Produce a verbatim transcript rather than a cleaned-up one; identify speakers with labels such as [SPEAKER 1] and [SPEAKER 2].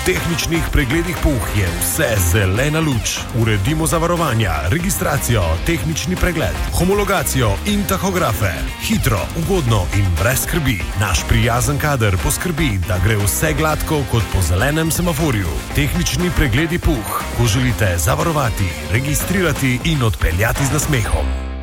[SPEAKER 1] tehničnih pregledih Puh je vse zelena luč. Uredimo zavarovanja, registracijo, tehnični pregled, homologacijo in tahografe. Hitro, ugodno in brez skrbi. Naš prijazen kader poskrbi, da gre vse gladko kot po zelenem semaforju. Tehnični pregledi Puh, ko želite zavarovati, registrirati in odpeljati z nasmehom.